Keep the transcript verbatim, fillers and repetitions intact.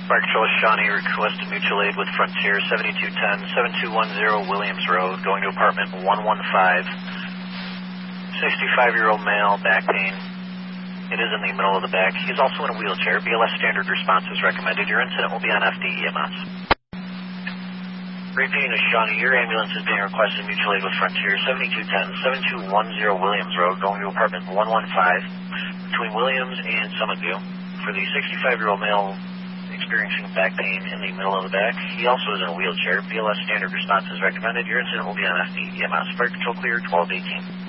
Fire Control Shawnee, requested mutual aid with Frontier seventy-two ten, seven two one zero Williams Road, going to apartment one one five. sixty-five-year-old male, back pain. It is in the middle of the back. He's also in a wheelchair. B L S standard response is recommended. Your incident will be on F D E M S. Repeating to Shawnee, your ambulance is being requested mutual aid with Frontier seventy-two ten, seven two one zero Williams Road, going to apartment one one five between Williams and Summitview. For the sixty-five-year-old male experiencing back pain in the middle of the back, he also is in a wheelchair. B L S standard response is recommended. Your incident will be on F D E M S. Fire Control clear, twelve eighteen.